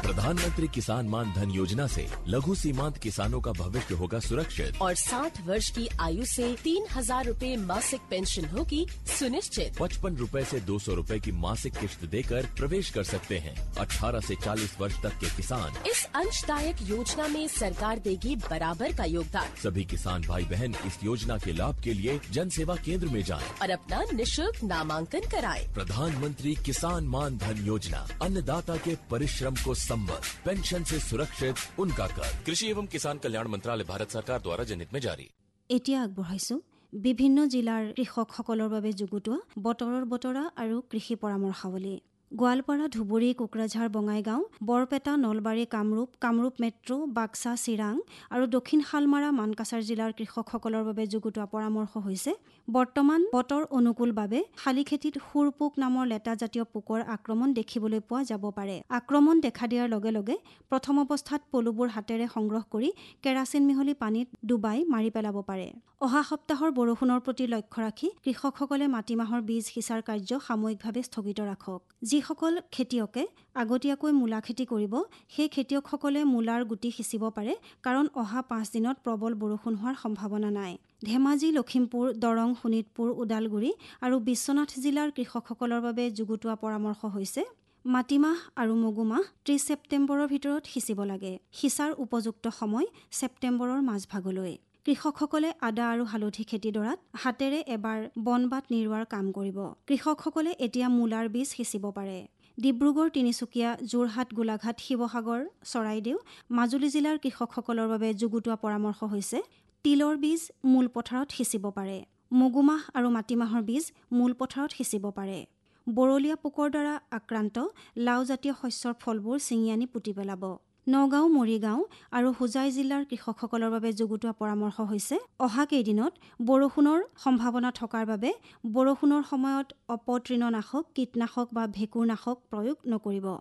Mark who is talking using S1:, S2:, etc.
S1: प्रधानमंत्री किसान मान धन योजना से लघु सीमांत किसानों का भविष्य होगा सुरक्षित
S2: और 60 वर्ष की आयु से 3,000 रूपए मासिक पेंशन होगी सुनिश्चित।
S1: 55 रूपए से 200 रूपए की मासिक किश्त देकर प्रवेश कर सकते हैं। 18 से 40 वर्ष तक के किसान
S2: इस अंशदायक योजना में सरकार देगी बराबर का योगदान।
S1: सभी किसान भाई बहन इस योजना के लाभ के लिए जन सेवा केंद्र में जाएं
S2: और अपना निशुल्क नामांकन कराएं।
S1: प्रधानमंत्री किसान मान धन योजना, अन्नदाता के परिश्रम को संबल, पेंशन से सुरक्षित उनका कर। कृषि एवं किसान कल्याण मंत्रालय, भारत सरकार द्वारा जनहित में जारी।
S3: এতিয়া আগবঢ়াইছো বিভিন্ন জিলাৰ কৃষকসকলৰ বাবে যুগুতোৱা বতৰৰ বতৰা আৰু কৃষি পৰামৰ্শাৱলী। গোৱালপাৰা, ধুবুৰী, কোকৰাঝাৰ, বঙাইগাঁও, বৰপেটা, নলবাৰী, কামৰূপ মেট্ৰো, বাক্সা, চিৰাং আৰু দক্ষিণ শালমাৰা, মানকাছাৰ জিলাৰ কৃষকসকলৰ বাবে যুগুতোৱা পৰামৰ্শ হৈছে বৰ্তমান বতৰ অনুকূল বাবে শালি খেতিত সুৰপোক নামৰ লেটা জাতীয় পোকৰ আক্ৰমণ দেখিবলৈ পোৱা যাব পাৰে। আক্ৰমণ দেখা দিয়াৰ লগে লগে প্ৰথম অৱস্থাত পলুবোৰ হাতেৰে সংগ্ৰহ কৰি কেৰাচিন মিহলি পানীত ডুবাই মাৰি পেলাব পাৰে। অহা সপ্তাহৰ বৰষুণৰ প্ৰতি লক্ষ্য ৰাখি কৃষকসকলে মাটিমাহৰ বীজ সিঁচাৰ কাৰ্য সাময়িকভাৱে স্থগিত ৰাখক। যিসকল খেতিয়কে আগতীয়াকৈ মূলা খেতি কৰিব সেই খেতিয়কসকলে মূলাৰ গুটি সিঁচিব পাৰে, কাৰণ অহা 5 দিনত প্ৰবল বৰষুণ হোৱাৰ সম্ভাৱনা নাই। ধেমাজি, লখিমপুৰ, দৰং, শোণিতপুৰ, ওদালগুৰি আৰু বিশ্বনাথ জিলাৰ কৃষকসকলৰ বাবে যুগুতোৱা পৰামৰ্শ হৈছে মাটিমাহ আৰু মগুমাহ 30 ছেপ্টেম্বৰৰ ভিতৰত সিঁচিব লাগে। সিঁচাৰ উপযুক্ত সময় ছেপ্টেম্বৰৰ মাজভাগলৈ। কৃষকসকলে আদা আৰু হালধি খেতিডৰাত হাতেৰে এবাৰ বনবাত নিৰুৱাৰ কাম কৰিব। কৃষকসকলে এতিয়া মূলাৰ বীজ সিঁচিব পাৰে। ডিব্ৰুগড়, তিনিচুকীয়া, যোৰহাট, গোলাঘাট, শিৱসাগৰ, চৰাইদেউ, মাজুলী জিলাৰ কৃষকসকলৰ বাবে যুগুতোৱা পৰামৰ্শ হৈছে তিলৰ বীজ মূল পথাৰত সিঁচিব পাৰে। মগুমাহ আৰু মাটিমাহৰ বীজ মূল পথাৰত সিঁচিব পাৰে। বৰলীয়া পোকৰ দ্বাৰা আক্ৰান্ত লাওজাতীয় শস্যৰ ফলবোৰ ছিঙি আনি পুতি পেলাব। নগাঁও, মৰিগাঁও আৰু হোজাই জিলাৰ কৃষকসকলৰ বাবে যুগুতোৱা পৰামৰ্শ হৈছে অহা কেইদিনত বৰষুণৰ সম্ভাৱনা থকাৰ বাবে বৰষুণৰ সময়ত অপতৃণনাশক, কীটনাশক বা ভেঁকুৰনাশক প্ৰয়োগ নকৰিব।